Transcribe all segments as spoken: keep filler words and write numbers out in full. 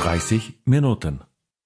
dreißig Minuten.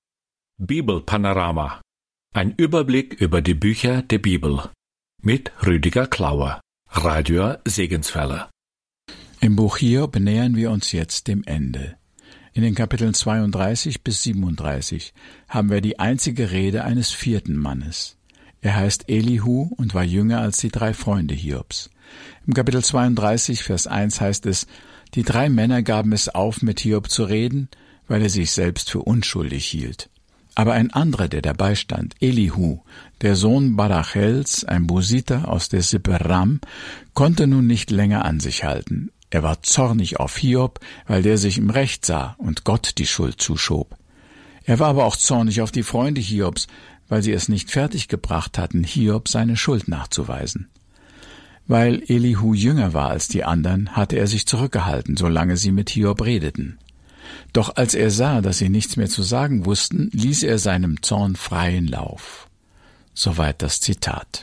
Bibelpanorama. Ein Überblick über die Bücher der Bibel. Mit Rüdiger Klauer. Radio Segenswelle. Im Buch Hiob nähern wir uns jetzt dem Ende. In den Kapiteln zweiunddreißig bis siebenunddreißig haben wir die einzige Rede eines vierten Mannes. Er heißt Elihu und war jünger als die drei Freunde Hiobs. Im Kapitel zweiunddreißig, Vers eins heißt es, die drei Männer gaben es auf, mit Hiob zu reden, weil er sich selbst für unschuldig hielt. Aber ein anderer, der dabei stand, Elihu, der Sohn Barachels, ein Busiter aus der Sippe Ram, konnte nun nicht länger an sich halten. Er war zornig auf Hiob, weil der sich im Recht sah und Gott die Schuld zuschob. Er war aber auch zornig auf die Freunde Hiobs, weil sie es nicht fertiggebracht hatten, Hiob seine Schuld nachzuweisen. Weil Elihu jünger war als die anderen, hatte er sich zurückgehalten, solange sie mit Hiob redeten. Doch als er sah, dass sie nichts mehr zu sagen wussten, ließ er seinem Zorn freien Lauf. Soweit das Zitat.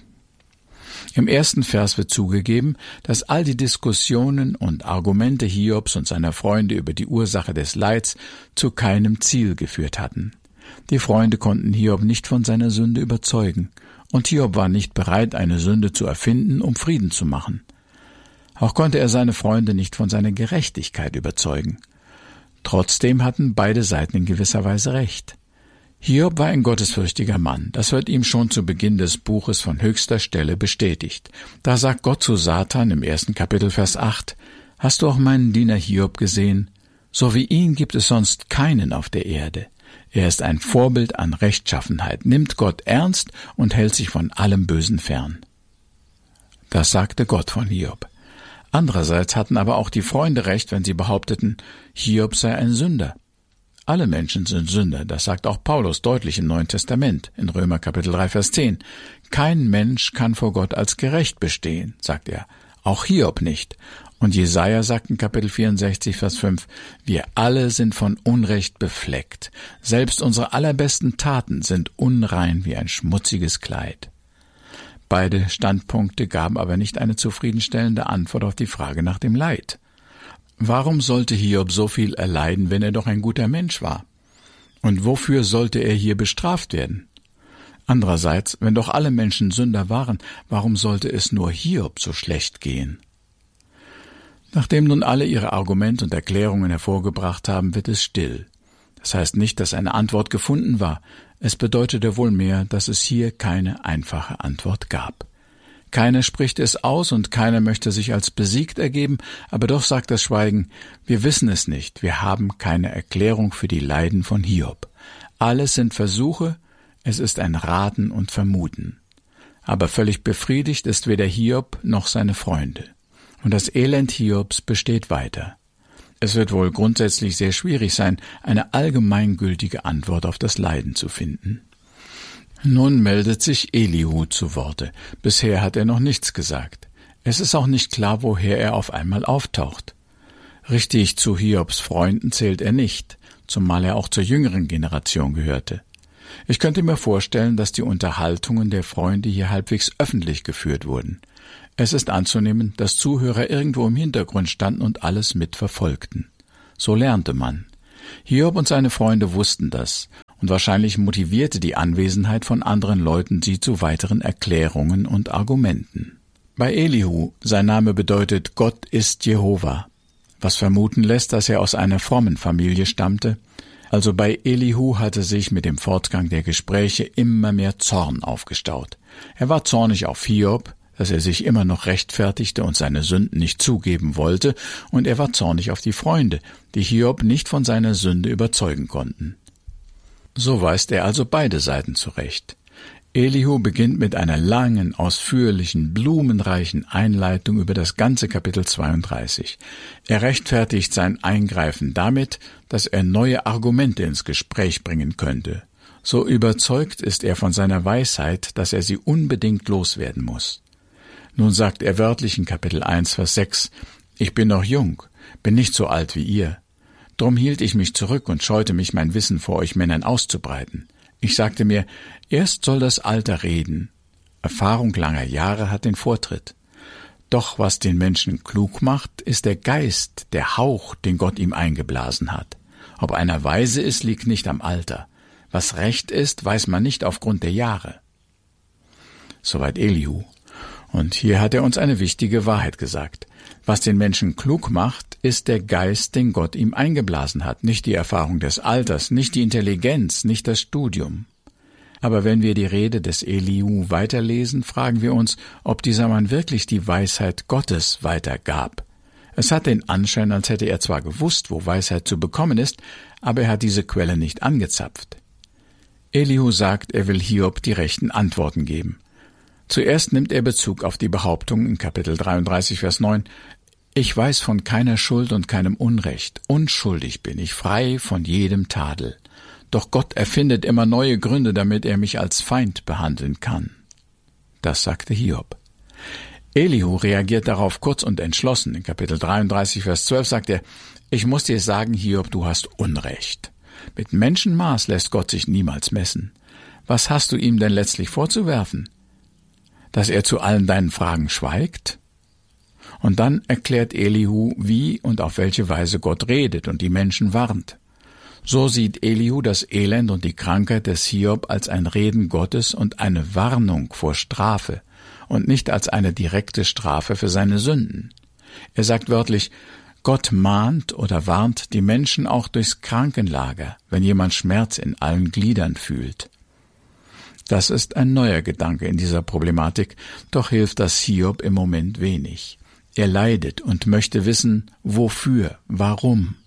Im ersten Vers wird zugegeben, dass all die Diskussionen und Argumente Hiobs und seiner Freunde über die Ursache des Leids zu keinem Ziel geführt hatten. Die Freunde konnten Hiob nicht von seiner Sünde überzeugen, und Hiob war nicht bereit, eine Sünde zu erfinden, um Frieden zu machen. Auch konnte er seine Freunde nicht von seiner Gerechtigkeit überzeugen. Trotzdem hatten beide Seiten in gewisser Weise recht. Hiob war ein gottesfürchtiger Mann. Das wird ihm schon zu Beginn des Buches von höchster Stelle bestätigt. Da sagt Gott zu Satan im ersten Kapitel, Vers acht, »Hast du auch meinen Diener Hiob gesehen? So wie ihn gibt es sonst keinen auf der Erde. Er ist ein Vorbild an Rechtschaffenheit, nimmt Gott ernst und hält sich von allem Bösen fern.« Das sagte Gott von Hiob. Andererseits hatten aber auch die Freunde recht, wenn sie behaupteten, Hiob sei ein Sünder. Alle Menschen sind Sünder, das sagt auch Paulus deutlich im Neuen Testament, in Römer Kapitel drei, Vers zehn. Kein Mensch kann vor Gott als gerecht bestehen, sagt er, auch Hiob nicht. Und Jesaja sagt in Kapitel vierundsechzig, Vers fünf, wir alle sind von Unrecht befleckt. Selbst unsere allerbesten Taten sind unrein wie ein schmutziges Kleid. Beide Standpunkte gaben aber nicht eine zufriedenstellende Antwort auf die Frage nach dem Leid. Warum sollte Hiob so viel erleiden, wenn er doch ein guter Mensch war? Und wofür sollte er hier bestraft werden? Andererseits, wenn doch alle Menschen Sünder waren, warum sollte es nur Hiob so schlecht gehen? Nachdem nun alle ihre Argumente und Erklärungen hervorgebracht haben, wird es still. Das heißt nicht, dass eine Antwort gefunden war. Es bedeutete wohl mehr, dass es hier keine einfache Antwort gab. Keiner spricht es aus und keiner möchte sich als besiegt ergeben, aber doch sagt das Schweigen, wir wissen es nicht, wir haben keine Erklärung für die Leiden von Hiob. Alles sind Versuche, es ist ein Raten und Vermuten. Aber völlig befriedigt ist weder Hiob noch seine Freunde. Und das Elend Hiobs besteht weiter. Es wird wohl grundsätzlich sehr schwierig sein, eine allgemeingültige Antwort auf das Leiden zu finden. Nun meldet sich Elihu zu Worte. Bisher hat er noch nichts gesagt. Es ist auch nicht klar, woher er auf einmal auftaucht. Richtig zu Hiobs Freunden zählt er nicht, zumal er auch zur jüngeren Generation gehörte. Ich könnte mir vorstellen, dass die Unterhaltungen der Freunde hier halbwegs öffentlich geführt wurden. Es ist anzunehmen, dass Zuhörer irgendwo im Hintergrund standen und alles mitverfolgten. So lernte man. Hiob und seine Freunde wussten das, und wahrscheinlich motivierte die Anwesenheit von anderen Leuten sie zu weiteren Erklärungen und Argumenten. Bei Elihu, sein Name bedeutet Gott ist Jehova, was vermuten lässt, dass er aus einer frommen Familie stammte. Also bei Elihu hatte sich mit dem Fortgang der Gespräche immer mehr Zorn aufgestaut. Er war zornig auf Hiob, dass er sich immer noch rechtfertigte und seine Sünden nicht zugeben wollte, und er war zornig auf die Freunde, die Hiob nicht von seiner Sünde überzeugen konnten. So weist er also beide Seiten zurecht. Elihu beginnt mit einer langen, ausführlichen, blumenreichen Einleitung über das ganze Kapitel zweiunddreißig. Er rechtfertigt sein Eingreifen damit, dass er neue Argumente ins Gespräch bringen könnte. So überzeugt ist er von seiner Weisheit, dass er sie unbedingt loswerden muss. Nun sagt er wörtlich in Kapitel eins, Vers sechs, »Ich bin noch jung, bin nicht so alt wie ihr. Drum hielt ich mich zurück und scheute mich, mein Wissen vor euch Männern auszubreiten. Ich sagte mir, erst soll das Alter reden. Erfahrung langer Jahre hat den Vortritt. Doch was den Menschen klug macht, ist der Geist, der Hauch, den Gott ihm eingeblasen hat. Ob einer weise ist, liegt nicht am Alter. Was recht ist, weiß man nicht aufgrund der Jahre. Soweit Elihu. Und hier hat er uns eine wichtige Wahrheit gesagt. Was den Menschen klug macht, ist der Geist, den Gott ihm eingeblasen hat, nicht die Erfahrung des Alters, nicht die Intelligenz, nicht das Studium. Aber wenn wir die Rede des Elihu weiterlesen, fragen wir uns, ob dieser Mann wirklich die Weisheit Gottes weitergab. Es hat den Anschein, als hätte er zwar gewusst, wo Weisheit zu bekommen ist, aber er hat diese Quelle nicht angezapft. Elihu sagt, er will Hiob die rechten Antworten geben. Zuerst nimmt er Bezug auf die Behauptung in Kapitel dreiunddreißig, Vers neun, »Ich weiß von keiner Schuld und keinem Unrecht, unschuldig bin ich, frei von jedem Tadel. Doch Gott erfindet immer neue Gründe, damit er mich als Feind behandeln kann.« Das sagte Hiob. Elihu reagiert darauf kurz und entschlossen. In Kapitel dreiunddreißig, Vers zwölf sagt er, »Ich muss dir sagen, Hiob, du hast Unrecht. Mit Menschenmaß lässt Gott sich niemals messen. Was hast du ihm denn letztlich vorzuwerfen? Dass er zu allen deinen Fragen schweigt?« Und dann erklärt Elihu, wie und auf welche Weise Gott redet und die Menschen warnt. So sieht Elihu das Elend und die Krankheit des Hiob als ein Reden Gottes und eine Warnung vor Strafe und nicht als eine direkte Strafe für seine Sünden. Er sagt wörtlich, Gott mahnt oder warnt die Menschen auch durchs Krankenlager, wenn jemand Schmerz in allen Gliedern fühlt. Das ist ein neuer Gedanke in dieser Problematik, doch hilft das Hiob im Moment wenig. Er leidet und möchte wissen, wofür, warum.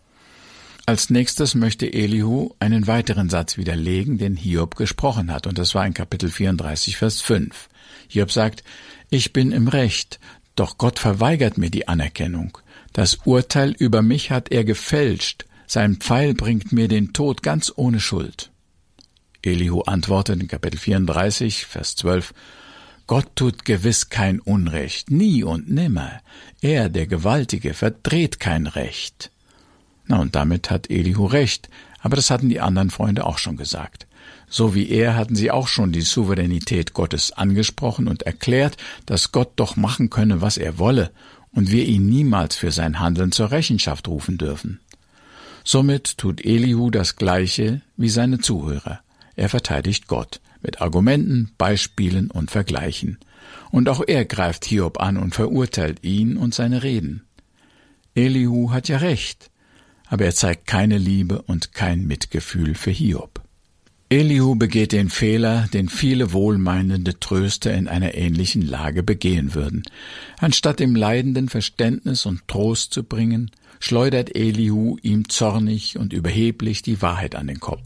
Als nächstes möchte Elihu einen weiteren Satz widerlegen, den Hiob gesprochen hat, und das war in Kapitel vierunddreißig, Vers fünf. Hiob sagt, »Ich bin im Recht, doch Gott verweigert mir die Anerkennung. Das Urteil über mich hat er gefälscht, sein Pfeil bringt mir den Tod ganz ohne Schuld.« Elihu antwortet in Kapitel vierunddreißig, Vers zwölf, »Gott tut gewiss kein Unrecht, nie und nimmer. Er, der Gewaltige, verdreht kein Recht.« Na, und damit hat Elihu recht, aber das hatten die anderen Freunde auch schon gesagt. So wie er hatten sie auch schon die Souveränität Gottes angesprochen und erklärt, dass Gott doch machen könne, was er wolle, und wir ihn niemals für sein Handeln zur Rechenschaft rufen dürfen. Somit tut Elihu das Gleiche wie seine Zuhörer. Er verteidigt Gott mit Argumenten, Beispielen und Vergleichen. Und auch er greift Hiob an und verurteilt ihn und seine Reden. Elihu hat ja recht, aber er zeigt keine Liebe und kein Mitgefühl für Hiob. Elihu begeht den Fehler, den viele wohlmeinende Tröster in einer ähnlichen Lage begehen würden. Anstatt dem Leidenden Verständnis und Trost zu bringen, schleudert Elihu ihm zornig und überheblich die Wahrheit an den Kopf.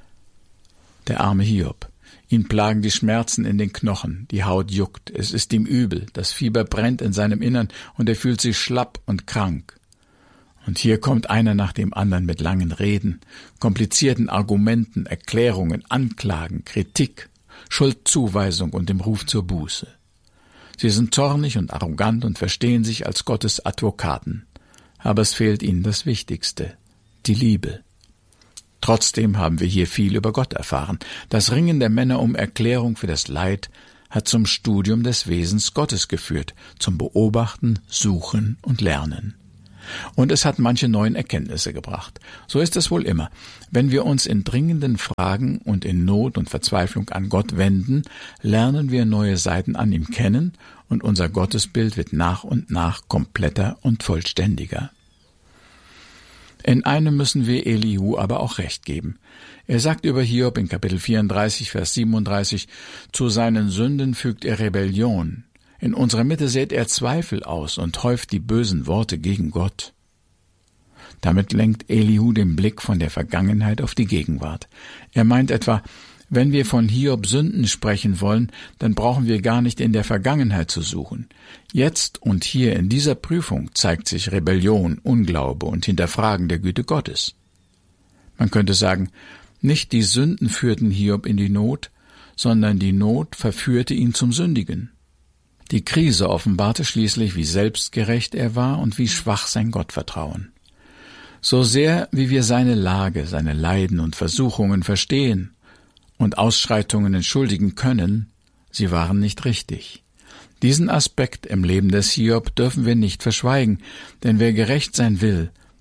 Der arme Hiob. Ihn plagen die Schmerzen in den Knochen, die Haut juckt, es ist ihm übel, das Fieber brennt in seinem Innern und er fühlt sich schlapp und krank. Und hier kommt einer nach dem anderen mit langen Reden, komplizierten Argumenten, Erklärungen, Anklagen, Kritik, Schuldzuweisung und dem Ruf zur Buße. Sie sind zornig und arrogant und verstehen sich als Gottes Advokaten. Aber es fehlt ihnen das Wichtigste, die Liebe. Trotzdem haben wir hier viel über Gott erfahren. Das Ringen der Männer um Erklärung für das Leid hat zum Studium des Wesens Gottes geführt, zum Beobachten, Suchen und Lernen. Und es hat manche neuen Erkenntnisse gebracht. So ist es wohl immer. Wenn wir uns in dringenden Fragen und in Not und Verzweiflung an Gott wenden, lernen wir neue Seiten an ihm kennen und unser Gottesbild wird nach und nach kompletter und vollständiger. In einem müssen wir Elihu aber auch recht geben. Er sagt über Hiob in Kapitel vierunddreißig, Vers siebenunddreißig, zu seinen Sünden fügt er Rebellion. In unserer Mitte sät er Zweifel aus und häuft die bösen Worte gegen Gott. Damit lenkt Elihu den Blick von der Vergangenheit auf die Gegenwart. Er meint etwa, wenn wir von Hiob Sünden sprechen wollen, dann brauchen wir gar nicht in der Vergangenheit zu suchen. Jetzt und hier in dieser Prüfung zeigt sich Rebellion, Unglaube und Hinterfragen der Güte Gottes. Man könnte sagen, nicht die Sünden führten Hiob in die Not, sondern die Not verführte ihn zum Sündigen. Die Krise offenbarte schließlich, wie selbstgerecht er war und wie schwach sein Gottvertrauen. So sehr, wie wir seine Lage, seine Leiden und Versuchungen verstehen und Ausschreitungen entschuldigen können, sie waren nicht richtig. Diesen Aspekt im Leben des Hiob dürfen wir nicht verschweigen, denn wer gerecht sein will,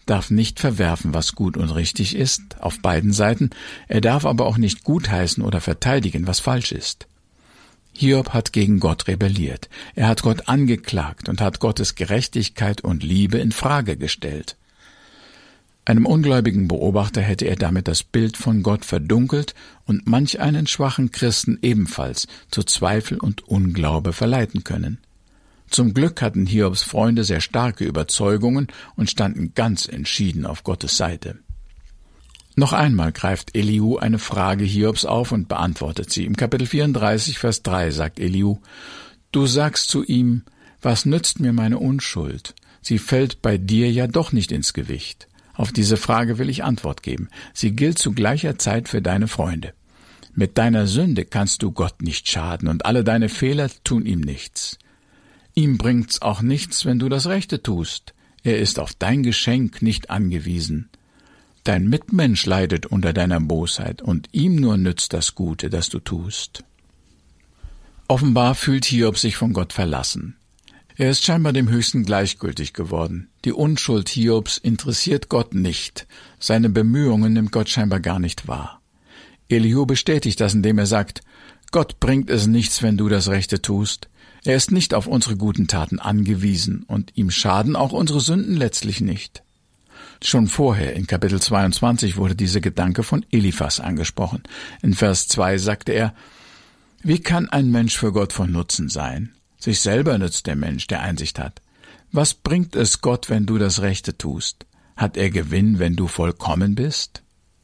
darf nicht verwerfen, was gut und richtig ist, auf beiden Seiten, er darf aber auch nicht gutheißen oder verteidigen, was falsch ist. Hiob hat gegen Gott rebelliert, er hat Gott angeklagt und hat Gottes Gerechtigkeit und Liebe in Frage gestellt. Einem ungläubigen Beobachter hätte er damit das Bild von Gott verdunkelt und manch einen schwachen Christen ebenfalls zu Zweifel und Unglaube verleiten können. Zum Glück hatten Hiobs Freunde sehr starke Überzeugungen und standen ganz entschieden auf Gottes Seite. Noch einmal greift Elihu eine Frage Hiobs auf und beantwortet sie. Im Kapitel vierunddreißig, Vers drei sagt Elihu: Du sagst zu ihm, was nützt mir meine Unschuld? Sie fällt bei dir ja doch nicht ins Gewicht. Auf diese Frage will ich Antwort geben. Sie gilt zu gleicher Zeit für deine Freunde. Mit deiner Sünde kannst du Gott nicht schaden und alle deine Fehler tun ihm nichts. Ihm bringt's auch nichts, wenn du das Rechte tust. Er ist auf dein Geschenk nicht angewiesen. Dein Mitmensch leidet unter deiner Bosheit und ihm nur nützt das Gute, das du tust. Offenbar fühlt Hiob sich von Gott verlassen. Er ist scheinbar dem Höchsten gleichgültig geworden. Die Unschuld Hiobs interessiert Gott nicht. Seine Bemühungen nimmt Gott scheinbar gar nicht wahr. Elihu bestätigt das, indem er sagt: Gott bringt es nichts, wenn du das Rechte tust. Er ist nicht auf unsere guten Taten angewiesen und ihm schaden auch unsere Sünden letztlich nicht. Schon vorher, in Kapitel zweiundzwanzig, wurde dieser Gedanke von Eliphas angesprochen. In Vers zwei sagte er: Wie kann ein Mensch für Gott von Nutzen sein? Sich selber nützt der Mensch, der Einsicht hat. Was bringt es Gott, wenn du das Rechte tust? Hat er Gewinn, wenn du vollkommen bist?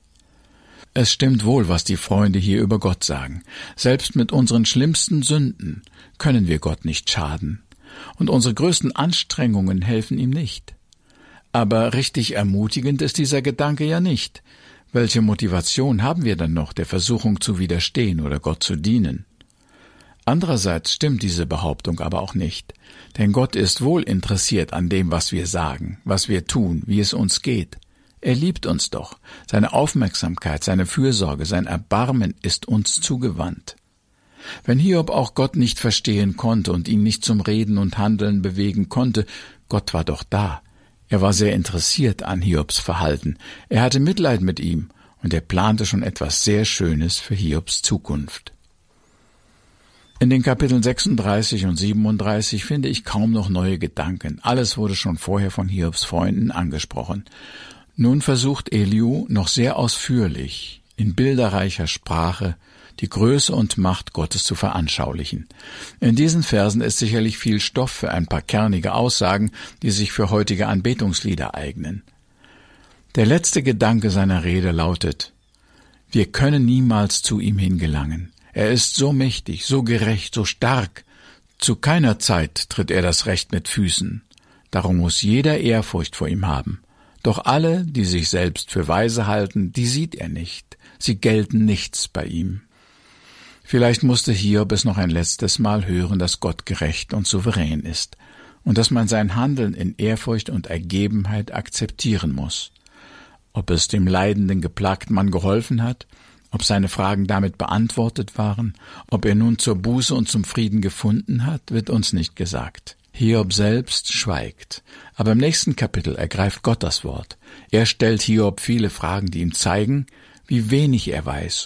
Es stimmt wohl, was die Freunde hier über Gott sagen. Selbst mit unseren schlimmsten Sünden können wir Gott nicht schaden. Und unsere größten Anstrengungen helfen ihm nicht. Aber richtig ermutigend ist dieser Gedanke ja nicht. Welche Motivation haben wir dann noch, der Versuchung zu widerstehen oder Gott zu dienen? Andererseits stimmt diese Behauptung aber auch nicht, denn Gott ist wohl interessiert an dem, was wir sagen, was wir tun, wie es uns geht. Er liebt uns doch. Seine Aufmerksamkeit, seine Fürsorge, sein Erbarmen ist uns zugewandt. Wenn Hiob auch Gott nicht verstehen konnte und ihn nicht zum Reden und Handeln bewegen konnte, Gott war doch da. Er war sehr interessiert an Hiobs Verhalten. Er hatte Mitleid mit ihm und er plante schon etwas sehr Schönes für Hiobs Zukunft. In den Kapiteln sechsunddreißig und siebenunddreißig finde ich kaum noch neue Gedanken. Alles wurde schon vorher von Hiobs Freunden angesprochen. Nun versucht Elihu noch sehr ausführlich, in bilderreicher Sprache, die Größe und Macht Gottes zu veranschaulichen. In diesen Versen ist sicherlich viel Stoff für ein paar kernige Aussagen, die sich für heutige Anbetungslieder eignen. Der letzte Gedanke seiner Rede lautet: Wir können niemals zu ihm hingelangen. Er ist so mächtig, so gerecht, so stark. Zu keiner Zeit tritt er das Recht mit Füßen. Darum muss jeder Ehrfurcht vor ihm haben. Doch alle, die sich selbst für weise halten, die sieht er nicht. Sie gelten nichts bei ihm. Vielleicht musste Hiob es noch ein letztes Mal hören, dass Gott gerecht und souverän ist und dass man sein Handeln in Ehrfurcht und Ergebenheit akzeptieren muss. Ob es dem leidenden, geplagten Mann geholfen hat, ob seine Fragen damit beantwortet waren, ob er nun zur Buße und zum Frieden gefunden hat, wird uns nicht gesagt. Hiob selbst schweigt, aber im nächsten Kapitel ergreift Gott das Wort. Er stellt Hiob viele Fragen, die ihm zeigen, wie wenig er weiß